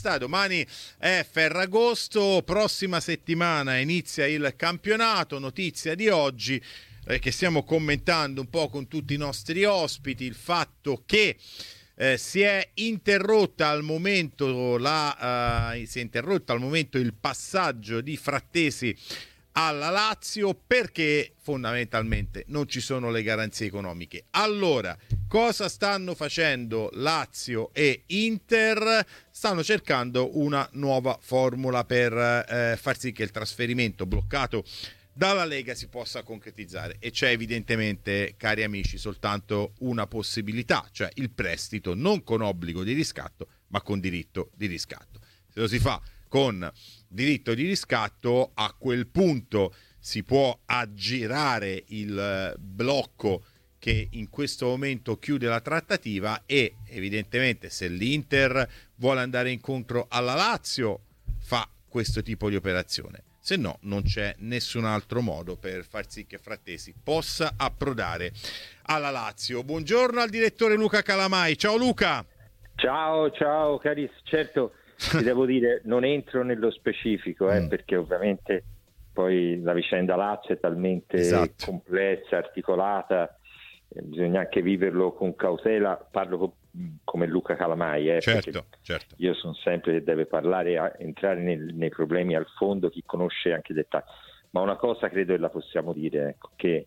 basta. Domani è Ferragosto, prossima settimana inizia il campionato. Notizia di oggi che stiamo commentando un po' con tutti i nostri ospiti, il fatto che si è interrotta al momento il passaggio di Frattesi alla Lazio, perché fondamentalmente non ci sono le garanzie economiche. Allora, cosa stanno facendo Lazio e Inter? Stanno cercando una nuova formula per far sì che il trasferimento bloccato dalla Lega si possa concretizzare, e c'è evidentemente, cari amici, soltanto una possibilità, cioè il prestito non con obbligo di riscatto ma con diritto di riscatto. Se lo si fa con diritto di riscatto, a quel punto si può aggirare il blocco che in questo momento chiude la trattativa, e evidentemente se l'Inter vuole andare incontro alla Lazio fa questo tipo di operazione. Se no, non c'è nessun altro modo per far sì che Frattesi possa approdare alla Lazio. Buongiorno al direttore Luca Calamai. Ciao Luca. Ciao Caris. Certo, ti devo dire, non entro nello specifico, perché ovviamente poi la vicenda Lazio è talmente complessa, articolata, bisogna anche viverlo con cautela. Parlo come Luca Calamai, certo. Io sono sempre che deve parlare, entrare nei problemi al fondo, chi conosce anche i dettagli. Ma una cosa credo che la possiamo dire, ecco, che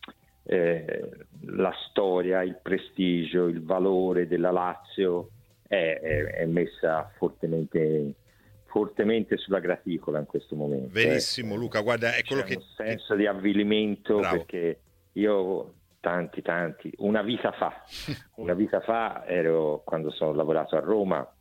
la storia, il prestigio, il valore della Lazio è messa fortemente sulla graticola in questo momento. Verissimo, Luca, guarda, è quello c'è un senso di avvilimento. Bravo. Perché io tanti una vita fa ero, quando sono lavorato a Roma,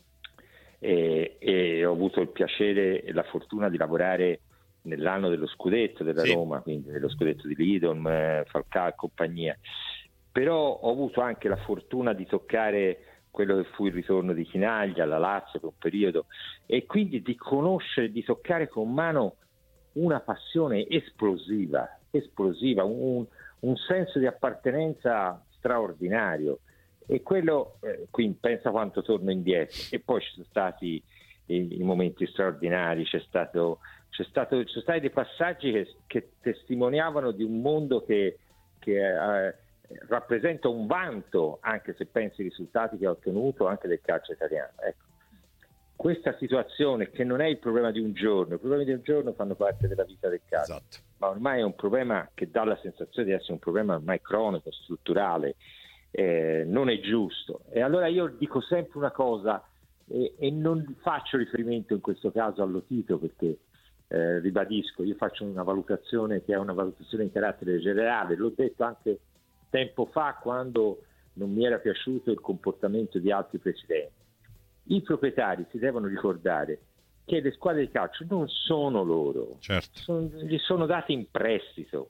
e ho avuto il piacere e la fortuna di lavorare nell'anno dello scudetto della Roma, quindi dello scudetto di Lidom, Falcao e compagnia. Però ho avuto anche la fortuna di toccare quello che fu il ritorno di Chinaglia alla Lazio per un periodo, e quindi di conoscere, di toccare con mano una passione esplosiva, un senso di appartenenza straordinario. E quello, quindi pensa quanto torno indietro. E poi ci sono stati i momenti straordinari, ci sono stati dei passaggi che testimoniavano di un mondo che rappresenta un vanto, anche se pensi ai risultati che ha ottenuto anche del calcio italiano. Ecco, questa situazione, che non è il problema di un giorno, i problemi di un giorno fanno parte della vita del calcio, ma ormai è un problema che dà la sensazione di essere un problema ormai cronico, strutturale, non è giusto. E allora io dico sempre una cosa, e non faccio riferimento in questo caso allo Tito, perché ribadisco, io faccio una valutazione che è una valutazione di carattere generale. L'ho detto anche tempo fa, quando non mi era piaciuto il comportamento di altri presidenti. I proprietari si devono ricordare che le squadre di calcio non sono loro, gli sono date in prestito.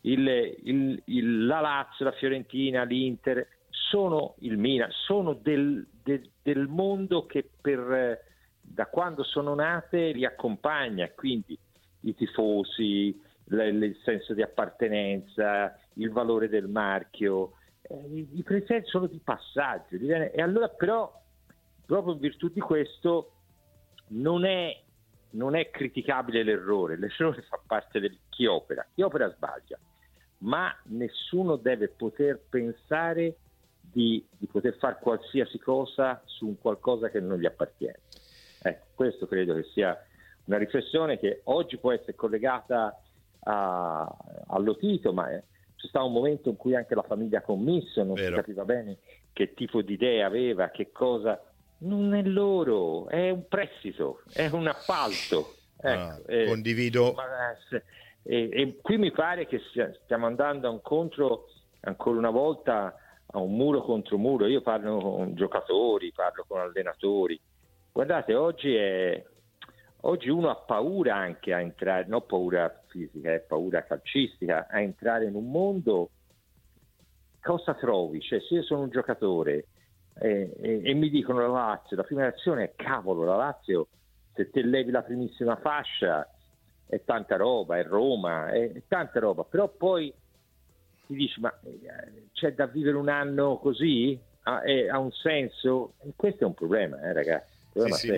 La Lazio, la Fiorentina, l'Inter, sono il Milan, sono del mondo che da quando sono nate li accompagna, quindi i tifosi, il senso di appartenenza, il valore del marchio, i presidenti sono di passaggio, e allora però proprio in virtù di questo non è criticabile l'errore fa parte di chi opera sbaglia, ma nessuno deve poter pensare di poter fare qualsiasi cosa su un qualcosa che non gli appartiene. Questo credo che sia una riflessione che oggi può essere collegata allo Tito, ma c'è stato un momento in cui anche la famiglia Commisso non si capiva bene che tipo di idea aveva, che cosa. Non è loro, è un prestito, è un appalto. Condivido. E qui mi pare che stiamo andando incontro ancora una volta a un muro contro muro. Io parlo con giocatori, parlo con allenatori. Guardate, oggi uno ha paura anche a entrare, non paura fisica, è paura calcistica, a entrare in un mondo. Cosa trovi? Cioè, se io sono un giocatore e mi dicono la Lazio, la prima reazione è cavolo, la Lazio, se te levi la primissima fascia è tanta roba, è Roma, è tanta roba, però poi ti dici, ma c'è da vivere un anno così? Ha un senso? E questo è un problema, ragazzi. Sì,